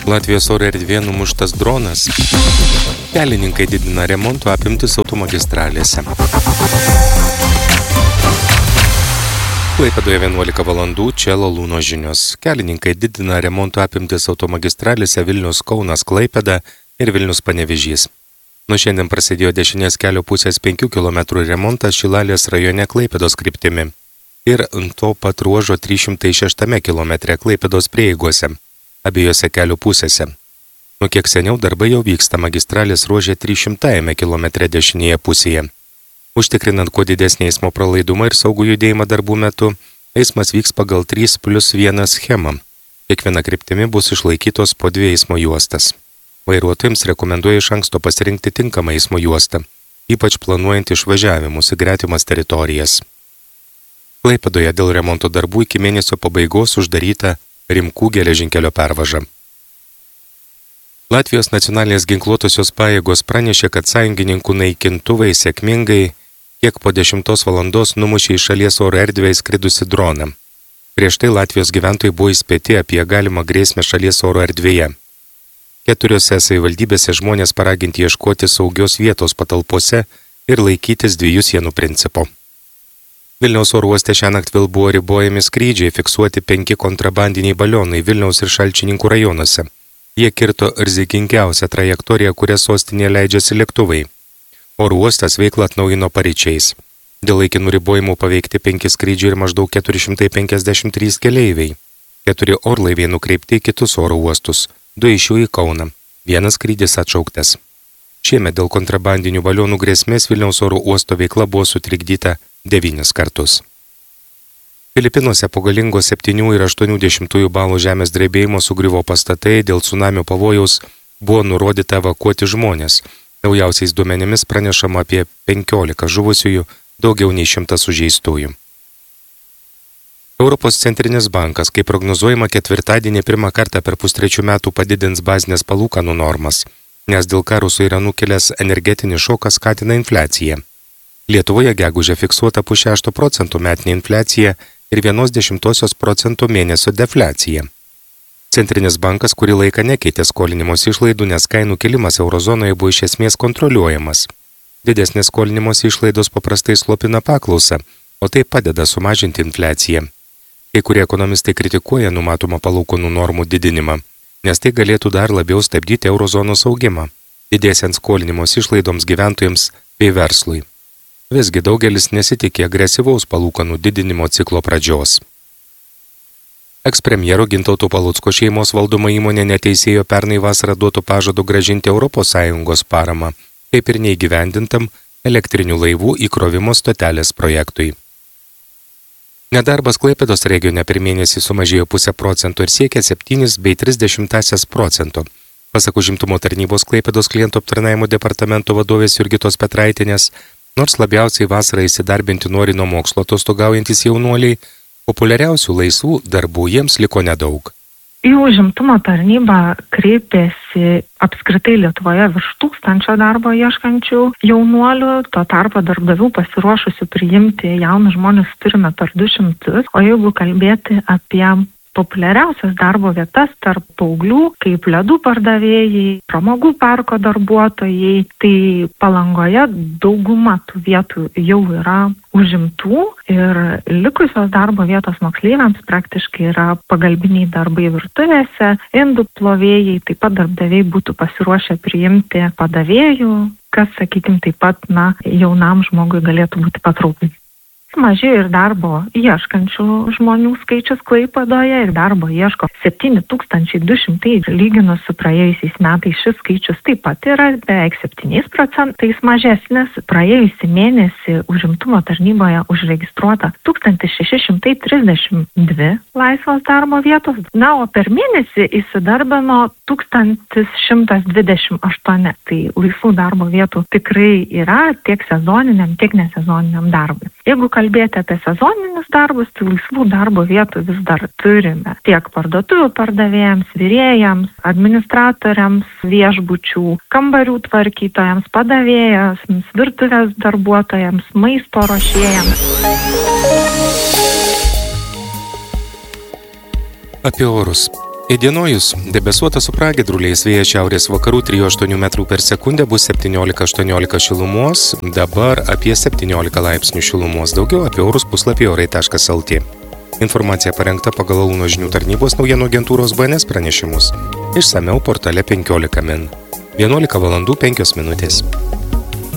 Latvijos oro erdvėje numuštas dronas. Kelininkai didina remonto apimtis automagistralėse. Klaipėdoje 11 valandų, čia Lalūno žinios. Kelininkai didina remonto apimtis automagistralėse Vilnius Kaunas Klaipėda ir Vilnius Panevėžys. Nuo šiandien prasidėjo dešinės kelio pusės 5 km remontas Šilalės rajone Klaipėdos kryptimi ir to pat ruožo 306 km Klaipėdos prieigose, abiejose kelio pusėse. Nuo kiek seniau darbai jau vyksta magistralės ruože 300 km dešinėje pusėje. Užtikrinant kuo didesnį eismo pralaidumą ir saugų judėjimą darbų metu, eismas vyks pagal 3+1 schemą. Kiekviena kryptimi bus išlaikytos po 2 eismo juostas. Vairuotojams rekomenduoja iš anksto pasirinkti tinkamą eismo juostą, ypač planuojant išvažiavimus į gretimas teritorijas. Klaipėdoje dėl remonto darbų iki mėnesio pabaigos uždaryta Rimkų geležinkelio pervaža. Latvijos nacionalinės ginkluotosios pajėgos pranešė, kad sąjungininkų naikintuvai sėkmingai kiek po 10 valandos numušė į šalies oro erdvę įskridusi droną. Prieš tai Latvijos gyventojai buvo įspėti apie galimą grėsmę šalies oro erdvėje. 4 savivaldybėse žmonės paraginti ieškoti saugios vietos patalpose ir laikytis 2 sienų principo. Vilniaus oro uoste šiąnakt vėl buvo ribojami skrydžiai, fiksuoti 5 kontrabandiniai balionai Vilniaus ir Šalčininkų rajonuose. Jie kirto rizikingiausią trajektoriją, kurią sostinėje leidžiasi lėktuvai. Oro uostas veiklą atnaujino paryčiais. Dėl laikinų ribojimų paveikti 5 skrydžiai ir maždaug 453 keleiviai. 4 orlaiviai nukreipti į kitus oro uostus. 2 iš jų į Kauną. 1 skrydis atšauktas. Šiemet dėl kontrabandinių balionų grėsmės Vilniaus oro uosto veikla buvo sutrikdyta 9 kartus. Filipinuose po galingo 7 ir 80 balų žemės drebėjimo sugriuvo pastatai, dėl cunamio pavojaus buvo nurodyta evakuoti žmonės. Naujausiais duomenimis pranešama apie 15 žuvusiųjų, daugiau nei 100 sužeistųjų. Europos centrinis bankas, kaip prognozuojama, ketvirtadienį pirmą kartą per pustrečių metų padidins bazinės palūkanų normas, nes dėl karo su Iranu kilęs energetinis šokas skatina infliaciją. Lietuvoje gegužę fiksuota 0,6% metinė infliacija ir 0,1% mėnesio defliacija. Centrinis bankas kurį laiką nekeitė skolinimos išlaidų, nes kainų kilimas eurozonoje buvo iš esmės kontroliuojamas. Didesnės skolinimos išlaidos paprastai slopina paklausą, o tai padeda sumažinti infliaciją. Kai kurie ekonomistai kritikuoja numatomą palūkanų normų didinimą, nes tai galėtų dar labiau stabdyti eurozonos augimą, didėsiant skolinimos išlaidoms gyventojams bei verslui. Visgi daugelis nesitikė agresyvaus palūkanų didinimo ciklo pradžios. Ekspremjero Gintauto Palucko šeimos valdoma įmonė neteisėjo pernai vasarą duotų pažadų grąžinti ES paramą, kaip ir neįgyvendintam elektrinių laivų įkrovimo stotelės projektui. Nedarbas Klaipėdos regione per mėnesį sumažėjo 0,5% ir siekia 7,3%. Pasak užimtumo tarnybos Klaipėdos klientų aptarnavimo departamento vadovės Jurgitos Petraitinės, nors labiausiai vasarą įsidarbinti nori nuo mokslo atostogaujantis jaunuoliai, populiariausių laisvų darbų jiems liko nedaug. Į užimtumo tarnybą kreipėsi apskritai Lietuvoje virš 1000 darbo ieškančių jaunuolių, tuo tarpu darbdavių pasiruošusių priimti jaunus žmonės turime per 200, o jeigu kalbėti apie populiariausias darbo vietas tarp paauglių, kaip ledų pardavėjai, pramogų parko darbuotojai, tai Palangoje dauguma tų vietų jau yra užimtų ir likusios darbo vietos moksleiviams praktiškai yra pagalbiniai darbai virtuvėse, indų plovėjai, taip pat darbdaviai būtų pasiruošę priimti padavėjų, kas, sakykim, taip pat jaunam žmogui galėtų būti patrauklu. Mažėjo ir darbo ieškančių žmonių skaičius Klaipėdoje ir darbo ieško 7200, lyginus su praėjusiais metais šis skaičius taip pat yra beveik 7% mažesnis. Praėjusį mėnesį užimtumo tarnyboje užregistruota 1632 laisvos darbo vietos, o per mėnesį įsidarbino 1128. Tai laisvų darbo vietų tikrai yra tiek sezoniniam, tiek nesezoniniam darbui. Jeigu kalbėti apie sezoninius darbus, tai laisvų darbo vietų vis dar turime tiek parduotuvių pardavėjams, virėjams, administratoriams, viešbučių, kambarių tvarkytojams, padavėjams, virtuvės darbuotojams, maisto ruošėjams. Apie orus. Įdienojus debesuota su pragiedruliais, vėjas šiaurės vakarų 3-8 metrų per sekundę, bus 17-18 šilumos, dabar apie 17 laipsnių šilumos, daugiau apie orus puslapį orai.lt. Informacija parengta pagal Launo žinių tarnybos naujienų agentūros BNS pranešimus. Išsamiau portale 15 min. 11 valandų 5 minutės.